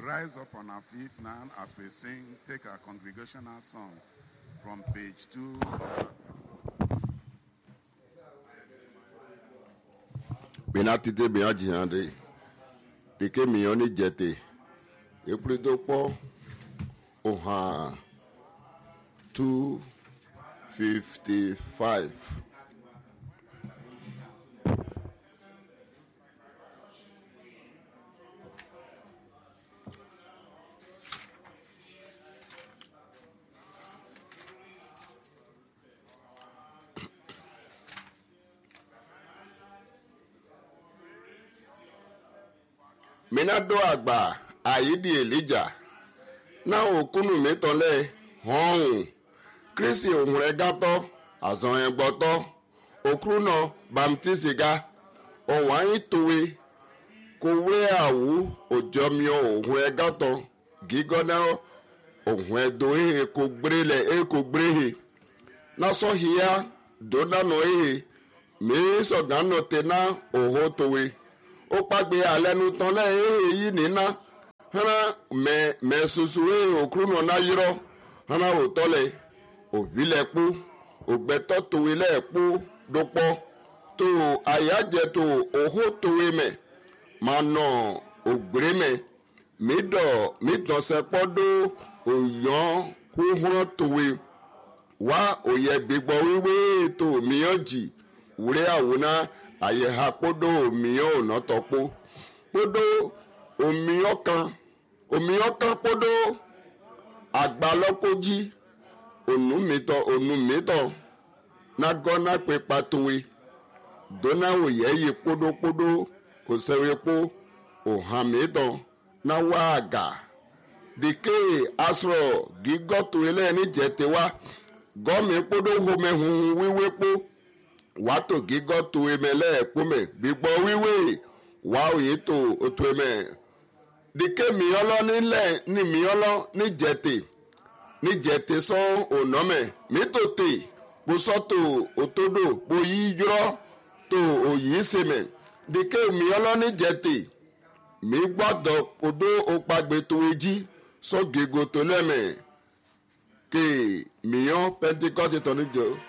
rise up on our feet now as we sing, take our congregational song from page 2. Benatite Beajihande, the Kemioni Jete, Epridopo, Oha 255. Minado agba ayidi Elijah na okunu metole hon Krisi ohun gato azon egboto okruno bamtisiga ohun ayin towe kowe awu ojomio ohun gato gigona ohun edo ko gbrehe na so hia dona no mi so gano tena oho towe ó pàgbé alẹ́nu tán lẹ́yìn èyí nínà hánà mẹ́sùsùwé òkúrúnà náà yírọ́ hánà òtọ́lẹ̀ òbílẹ̀kú ògbẹ́tọ́ tòwé lẹ́ẹ̀kú dópọ́ tó àyájẹ́ tó òhó tòwé mẹ́ máa nà ògbéré mẹ́ mídọ̀sẹ̀pọ̀ dó òyàn kúhùn tòwé wá òyẹ gbígbọ́ wíwé tó mìíràn jì wúrẹ́ àwòrán àyẹ̀hà kpódó òmìyàn ònà tọ́pó kpódó òmìyàn kan kpódó àgbàlọ́kọ́jí ònùmítọ̀ nagọ́nà pé patowe dónáwò yẹ́yẹ kpódókpódó òsèwékpó òhàmítọ̀ náwó àgà dìké asọ̀rọ̀ gígọ́tòwé lẹ́ni jẹ́tẹ̀wá gọ́mì kpódó homehun wíwékpó wàtò gígọ́ tó emele ẹ̀kpọ́mẹ̀ gbígbọ́ wíwé wà òye tó otu emẹ̀ dike mìíọ́lọ́ nílẹ̀ ní mìíọ́lọ́ níjẹ̀tẹ̀ sọ ònọ́mẹ̀ mítòtè kpọ́sọ́tò òtódò kpọ́yí yúrọ́ tó òyì sèmẹ̀ dike mìíọ́lọ́ níjẹ̀tẹ̀ mí gbọ́dọ̀ kpọ́dọ̀ òkpàgbé tó ejì sọ gègò tó lẹ́mẹ̀ ké mìíọ́ pẹ́ntikọ́tì tó níjọ́.